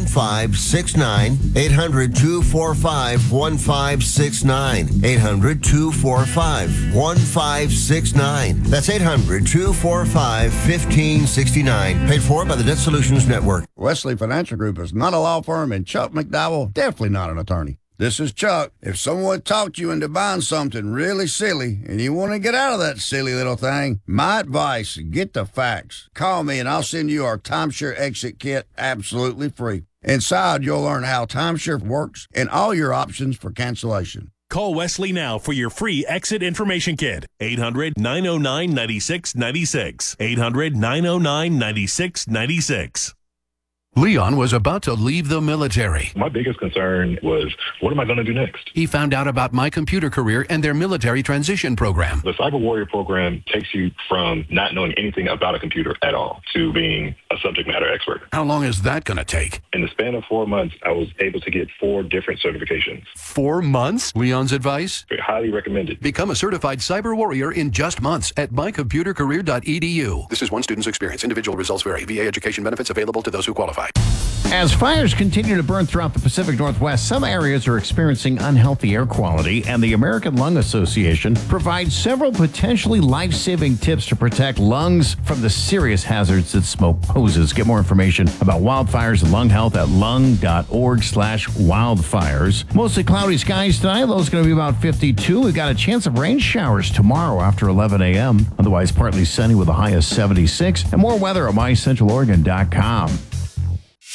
800-245-1569. 800-245-1569. 800-245-1569. That's 800-245-1569. Paid for by the Debt Solutions Network. Wesley Financial Group is not a law firm, and Chuck McDowell, definitely not an attorney. This is Chuck. If someone talked you into buying something really silly and you want to get out of that silly little thing, my advice, get the facts. Call me and I'll send you our timeshare exit kit absolutely free. Inside, you'll learn how timeshare works and all your options for cancellation. Call Wesley now for your free exit information kit. 800-909-9696. 800-909-9696. Leon was about to leave the military. My biggest concern was, what am I going to do next? He found out about My Computer Career and their military transition program. The Cyber Warrior program takes you from not knowing anything about a computer at all to being a subject matter expert. How long is that going to take? In the span of 4 months, I was able to get 4 different certifications. 4 months? Leon's advice? Highly recommended. Become a certified cyber warrior in just months at mycomputercareer.edu. This is one student's experience. Individual results vary. VA education benefits available to those who qualify. As fires continue to burn throughout the Pacific Northwest, some areas are experiencing unhealthy air quality, and the American Lung Association provides several potentially life-saving tips to protect lungs from the serious hazards that smoke poses. Get more information about wildfires and lung health at lung.org/wildfires. Mostly cloudy skies tonight. Low is going to be about 52. We've got a chance of rain showers tomorrow after 11 a.m. Otherwise, partly sunny with a high of 76. And more weather at mycentraloregon.com.